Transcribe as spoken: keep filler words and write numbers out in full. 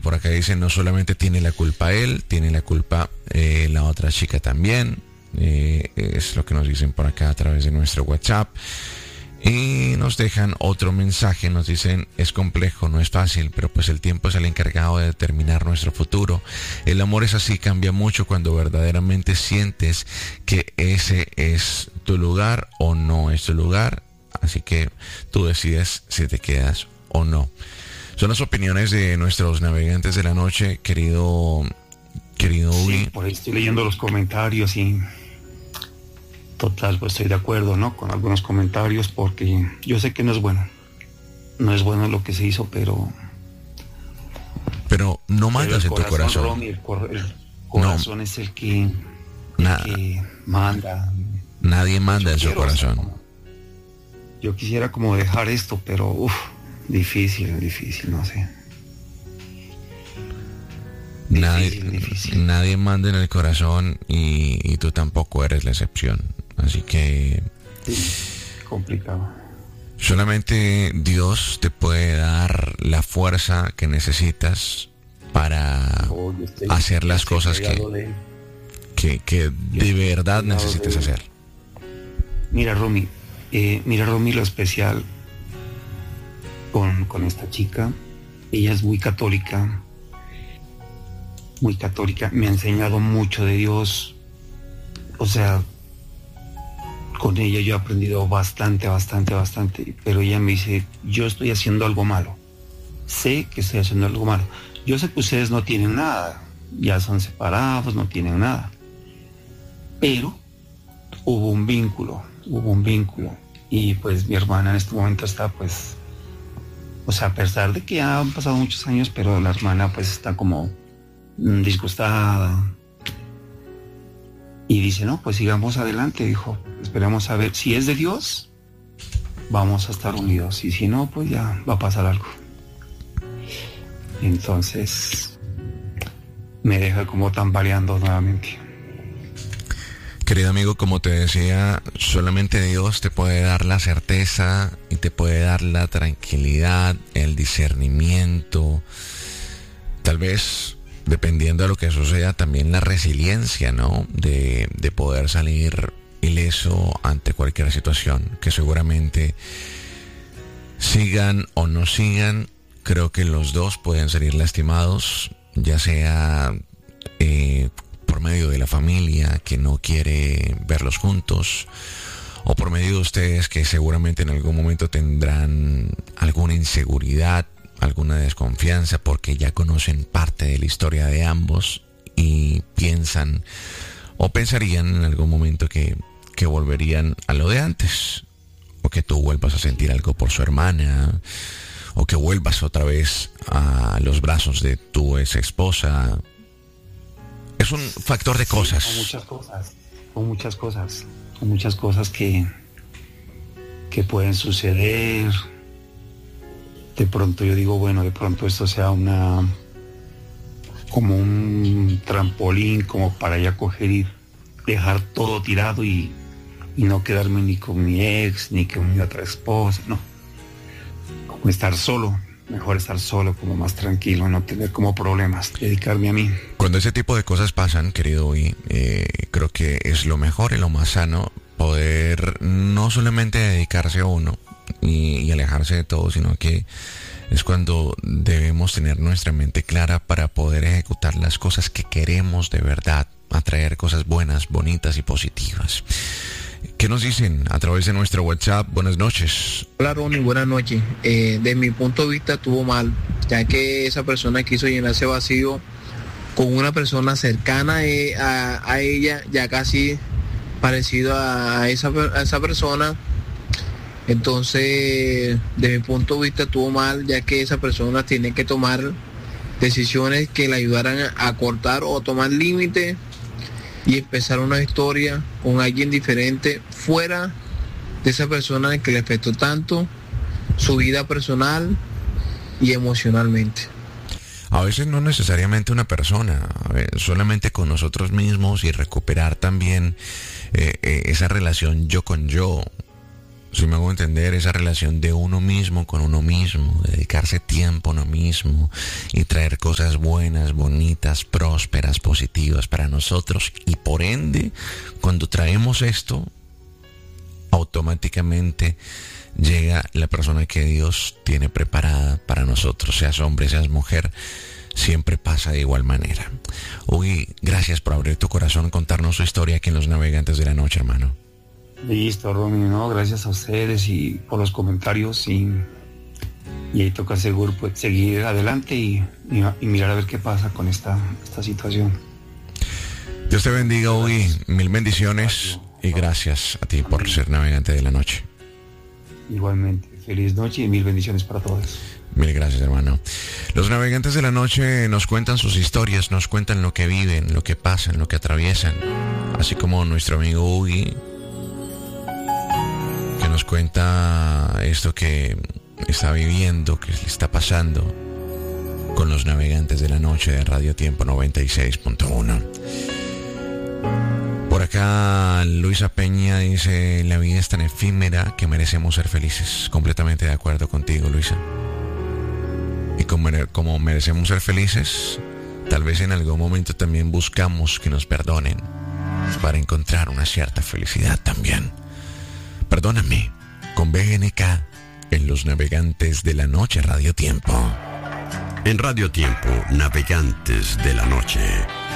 por acá dicen, no solamente tiene la culpa él, tiene la culpa eh, la otra chica también. Eh, es lo que nos dicen por acá a través de nuestro WhatsApp. Y nos dejan otro mensaje, nos dicen, es complejo, no es fácil, pero pues el tiempo es el encargado de determinar nuestro futuro. El amor es así, cambia mucho cuando verdaderamente sientes que ese es tu lugar o no es tu lugar. Así que tú decides si te quedas o no. Son las opiniones de nuestros navegantes de la noche, querido, querido Uri. Sí, por ahí estoy leyendo los comentarios y... Total, pues estoy de acuerdo, ¿no? Con algunos comentarios porque yo sé que no es bueno. No es bueno lo que se hizo, pero... Pero no mandas en tu corazón. Romy, el, cor- el corazón no. Es el que, el Na- que manda. Nadie manda en su quiero, corazón. O sea, como, yo quisiera como dejar esto, pero uff, difícil, difícil, no sé. Nadie, difícil, difícil. nadie manda en el corazón y, y tú tampoco eres la excepción. Así que Sí, complicado. solamente Dios te puede dar la fuerza que necesitas para Oh, yo estoy- hacer yo las estoy cosas que, pegado de él. que, que de verdad estoy pegado necesites de él. hacer. Mira, Romy, eh, mira, Romy, lo especial con, con esta chica, ella es muy católica, muy católica, me ha enseñado mucho de Dios, o sea, con ella yo he aprendido bastante, bastante, bastante, pero ella me dice, yo estoy haciendo algo malo, sé que estoy haciendo algo malo, yo sé que ustedes no tienen nada, ya son separados, no tienen nada, pero hubo un vínculo, hubo un vínculo, y pues mi hermana en este momento está pues, o sea, a pesar de que ya han pasado muchos años, pero la hermana pues está como mm, disgustada, y dice, no, pues sigamos adelante, dijo, esperemos a ver, si es de Dios, vamos a estar unidos, y si no, pues ya va a pasar algo. Entonces, me deja como tambaleando nuevamente. Querido amigo, como te decía, solamente Dios te puede dar la certeza y te puede dar la tranquilidad, el discernimiento, tal vez, dependiendo de lo que suceda, también la resiliencia, ¿no? De, de poder salir ileso ante cualquier situación, que seguramente sigan o no sigan, creo que los dos pueden salir lastimados, ya sea eh, por medio de la familia que no quiere verlos juntos, o por medio de ustedes que seguramente en algún momento tendrán alguna inseguridad, alguna desconfianza porque ya conocen parte de la historia de ambos y piensan o pensarían en algún momento que, que volverían a lo de antes, o que tú vuelvas a sentir algo por su hermana, o que vuelvas otra vez a los brazos de tu ex esposa. Es un factor de Sí, cosas. Con muchas cosas, con muchas cosas, con muchas cosas que, que pueden suceder. De pronto yo digo, bueno, de pronto esto sea una, como un trampolín, como para ya coger y dejar todo tirado y, y no quedarme ni con mi ex, ni con mi otra esposa, no. Como estar solo, mejor estar solo, como más tranquilo, no tener como problemas, dedicarme a mí. Cuando ese tipo de cosas pasan, querido Uy, eh, creo que es lo mejor y lo más sano poder no solamente dedicarse a uno y, y alejarse de todo, sino que es cuando debemos tener nuestra mente clara para poder ejecutar las cosas que queremos de verdad, atraer cosas buenas, bonitas y positivas. ¿Qué nos dicen a través de nuestro WhatsApp? Buenas noches. Hola Ronnie, buenas noches. Eh, de mi punto de vista estuvo mal, ya que esa persona quiso llenar ese vacío con una persona cercana eh, a, a ella, ya casi parecido a esa, a esa persona. Entonces, de mi punto de vista estuvo mal, ya que esa persona tiene que tomar decisiones que le ayudaran a, a cortar o tomar límites y empezar una historia con alguien diferente fuera de esa persona que le afectó tanto su vida personal y emocionalmente. A veces no necesariamente una persona, a ver, solamente con nosotros mismos y recuperar también eh, eh, esa relación yo con yo. Si me hago entender, esa relación de uno mismo con uno mismo, dedicarse tiempo a uno mismo y traer cosas buenas, bonitas, prósperas, positivas para nosotros. Y por ende, cuando traemos esto, automáticamente llega la persona que Dios tiene preparada para nosotros, seas hombre, seas mujer, siempre pasa de igual manera. Uy, gracias por abrir tu corazón, contarnos su historia aquí en Los Navegantes de la Noche, hermano. Listo, Romy, no, gracias a ustedes y por los comentarios y, y ahí toca seguro pues, seguir adelante y, y, y mirar a ver qué pasa con esta, esta situación. Dios te bendiga, hoy, mil bendiciones y gracias a ti por ser navegante de la noche. Igualmente, feliz noche y mil bendiciones para todos. Mil gracias, hermano. Los navegantes de la noche nos cuentan sus historias, nos cuentan lo que viven, lo que pasan, lo que atraviesan, así como nuestro amigo Ugi, que nos cuenta esto que está viviendo, que le está pasando con los navegantes de la noche de Radio Tiempo noventa y seis punto uno. Por acá Luisa Peña dice: la vida es tan efímera que merecemos ser felices. Completamente de acuerdo contigo, Luisa. Y como, como merecemos ser felices, tal vez en algún momento también buscamos que nos perdonen para encontrar una cierta felicidad también. Perdóname, con B N K en Los Navegantes de la Noche Radio Tiempo. En Radio Tiempo, Navegantes de la Noche.